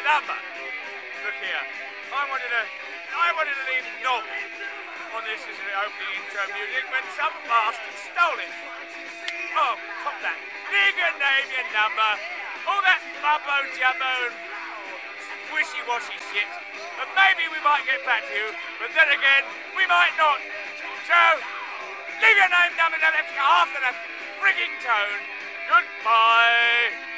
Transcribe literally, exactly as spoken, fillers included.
number. Look here, I wanted to, I wanted to leave Knob on this as an opening intro music when some bastard stole it. Oh, cop that. Leave your name, your number, all that mumbo jumbo and wishy-washy shit. But maybe we might get back to you, but then again, we might not. So, leave your name, number, number, after the frigging tone. Goodbye.